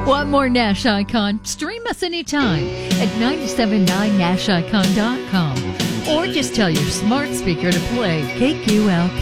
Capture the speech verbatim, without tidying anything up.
Want more Nash Icon? Stream us anytime at nine seven nine nash icon dot com or just tell your smart speaker to play K Q L K.